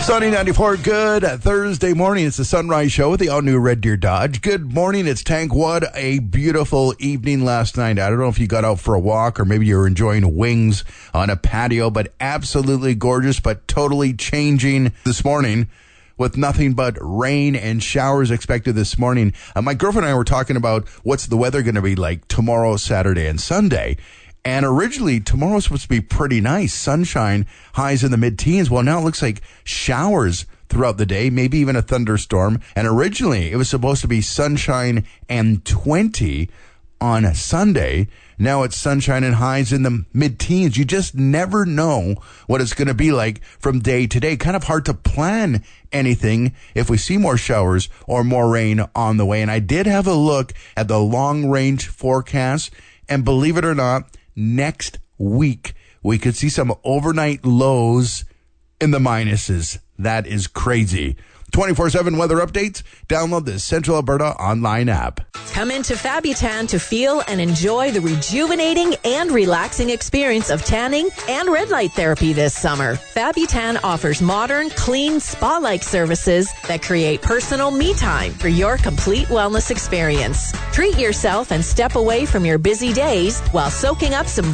Sunny 94, good Thursday morning. It's the Sunrise Show with the all-new Red Deer Dodge. Good morning, it's Tank. What a beautiful evening last night. I don't know if you got out for a walk or maybe you were enjoying wings on a patio, but absolutely gorgeous, but totally changing this morning with nothing but rain and showers expected this morning. My girlfriend and I were talking about what's the weather going to be like tomorrow, Saturday, and Sunday. And originally, tomorrow's supposed to be pretty nice. Sunshine, highs in the mid-teens. Well, now it looks like showers throughout the day, maybe even a thunderstorm. And originally, it was supposed to be sunshine and 20 on Sunday. Now it's sunshine and highs in the mid-teens. You just never know what it's going to be like from day to day. Kind of hard to plan anything if we see more showers or more rain on the way. And I did have a look at the long-range forecast. And believe it or not, next week, we could see some overnight lows in the minuses. That is crazy. 24/7 weather updates. Download the Central Alberta online app. Come into Fabutan to feel and enjoy the rejuvenating and relaxing experience of tanning and red light therapy this summer. Fabutan offers modern, clean, spa-like services that create personal me time for your complete wellness experience. Treat yourself and step away from your busy days while soaking up some